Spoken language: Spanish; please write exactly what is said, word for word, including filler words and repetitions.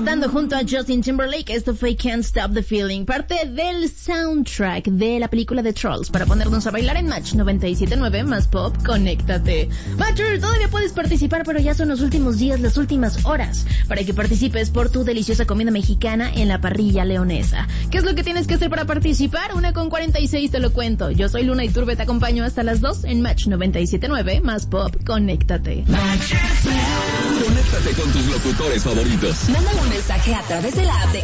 disfrutando junto a Justin Timberlake. Esto fue Can't Stop the Feeling, parte del soundtrack de la película de Trolls, para ponernos a bailar en Match noventa y siete punto nueve más pop. Conéctate. Matcher, todavía puedes participar, pero ya son los últimos días, las últimas horas, para que participes por tu deliciosa comida mexicana en la parrilla leonesa. ¿Qué es lo que tienes que hacer para participar? Una con cuarenta y seis te lo cuento. Yo soy Luna Iturbe, te acompaño hasta las dos en Match noventa y siete punto nueve más pop. Conéctate. Conéctate con tus locutores favoritos. Manda un mensaje a través de la app de